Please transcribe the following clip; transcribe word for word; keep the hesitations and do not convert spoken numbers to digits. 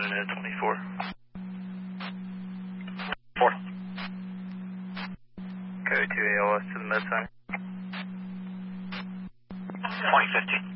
at twenty-four. Four. Code two A L S to the med center. twenty fifteen.